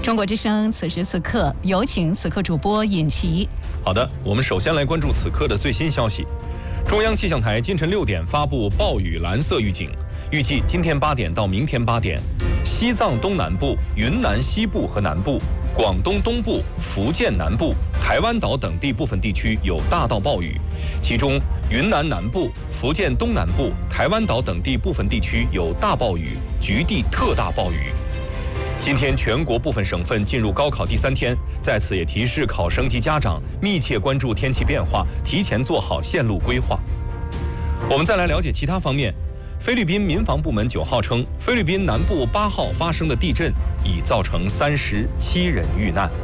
中国之声此时此刻，有请此刻主播尹奇。 好的，我们首先来关注此刻的最新消息。中央气象台今晨6点发布暴雨蓝色预警，预计今天8点到明天8点，西藏东南部、云南西部和南部、广东东部、福建南部、台湾岛等地部分地区有大到暴雨，其中云南南部、福建东南部、台湾岛等地部分地区有大暴雨，局地特大暴雨。今天全国部分省份进入高考第3天，在此也提示考生及家长密切关注天气变化，提前做好线路规划。我们再来了解其他方面。菲律宾民防部门9号称，菲律宾南部8号发生的地震已造成37人遇难。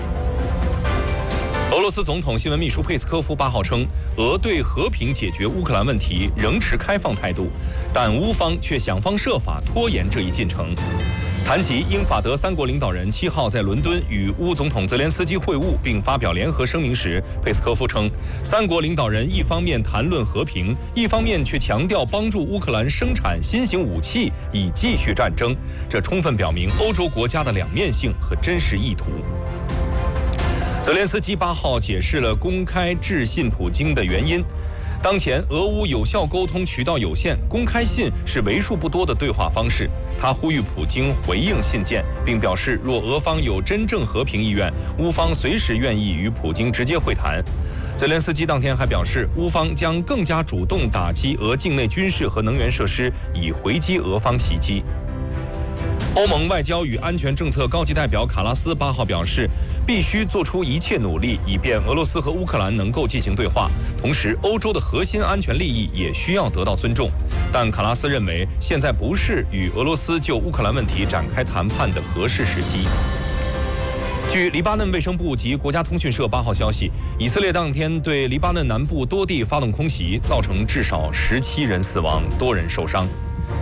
俄罗斯总统新闻秘书佩斯科夫8号称，俄对和平解决乌克兰问题仍持开放态度，但乌方却想方设法拖延这一进程。谈及英法德3国领导人7号在伦敦与乌总统泽连斯基会晤并发表联合声明时，佩斯科夫称，3国领导人一方面谈论和平，一方面却强调帮助乌克兰生产新型武器以继续战争，这充分表明欧洲国家的两面性和真实意图。泽连斯基8号解释了公开致信普京的原因。当前俄乌有效沟通渠道有限，公开信是为数不多的对话方式。他呼吁普京回应信件，并表示若俄方有真正和平意愿，乌方随时愿意与普京直接会谈。泽连斯基当天还表示，乌方将更加主动打击俄境内军事和能源设施，以回击俄方袭击。欧盟外交与安全政策高级代表卡拉斯8号表示，必须做出一切努力，以便俄罗斯和乌克兰能够进行对话。同时，欧洲的核心安全利益也需要得到尊重。但卡拉斯认为，现在不是与俄罗斯就乌克兰问题展开谈判的合适时机。据黎巴嫩卫生部及国家通讯社8号消息，以色列当天对黎巴嫩南部多地发动空袭，造成至少17人死亡，多人受伤。